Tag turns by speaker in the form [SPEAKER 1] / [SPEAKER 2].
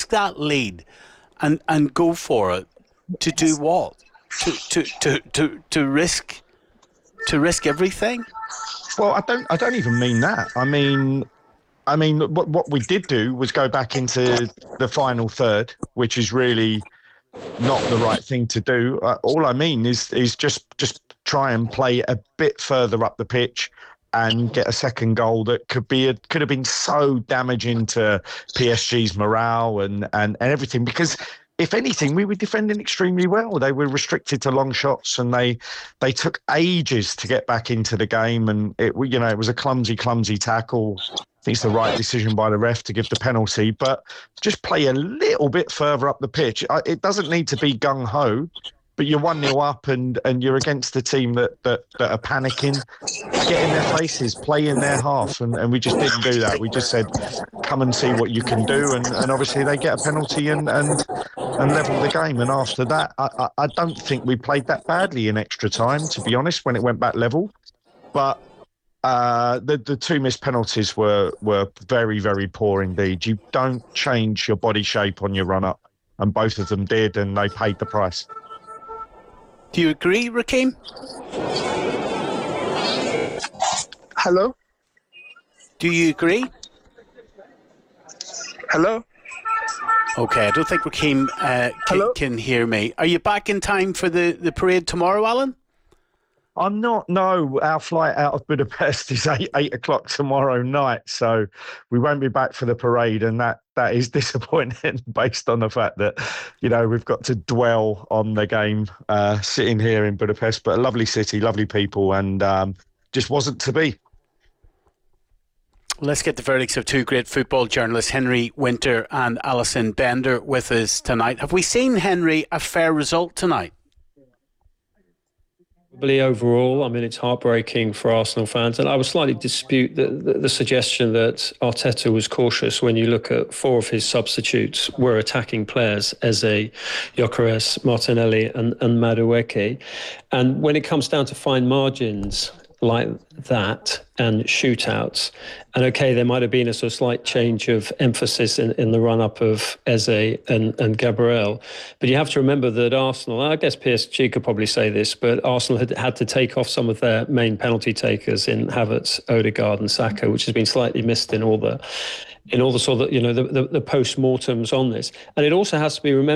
[SPEAKER 1] risk that lead and go for it. To do what? To risk everything?
[SPEAKER 2] Well, I don't even mean that. I mean, what we did do was go back into the final third, which is really not the right thing to do. All I mean is just try and play a bit further up the pitch and get a second goal that could have been so damaging to PSG's morale and everything. Because if anything, we were defending extremely well. They were restricted to long shots, and they took ages to get back into the game. And it was a clumsy tackle. I think it's the right decision by the ref to give the penalty, but just play a little bit further up the pitch. It doesn't need to be gung-ho, but you're 1-0 up and you're against the team that are panicking. Get in their faces, play in their half, and we just didn't do that. We just said, come and see what you can do, and obviously they get a penalty and level the game. And after that, I don't think we played that badly in extra time, to be honest, when it went back level. But the two missed penalties were very, very poor indeed. You don't change your body shape on your run-up, and both of them did, and they paid the price.
[SPEAKER 1] Do you agree, Rakeem?
[SPEAKER 3] Hello?
[SPEAKER 1] Do you agree?
[SPEAKER 3] Hello?
[SPEAKER 1] Okay, I don't think Rakeem can hear me. Are you back in time for the parade tomorrow, Alan?
[SPEAKER 2] I'm not. No, our flight out of Budapest is 8 o'clock tomorrow night, so we won't be back for the parade, and that is disappointing based on the fact that, we've got to dwell on the game sitting here in Budapest. But a lovely city, lovely people, and just wasn't to be.
[SPEAKER 1] Let's get the verdicts of two great football journalists, Henry Winter and Alison Bender, with us tonight. Have we seen, Henry, a fair result tonight?
[SPEAKER 4] Overall, I mean, it's heartbreaking for Arsenal fans, and I would slightly dispute the suggestion that Arteta was cautious. When you look at four of his substitutes were attacking players: Eze, Gyökeres, Martinelli and Madueke. And when it comes down to fine margins like that and shootouts, and okay, there might have been a sort of slight change of emphasis in the run-up of Eze and Gabriel, but you have to remember that Arsenal, I guess PSG could probably say this, but Arsenal had to take off some of their main penalty takers in Havertz, Odegaard and Saka, which has been slightly missed in all the sort of, the post-mortems on this. And it also has to be remembered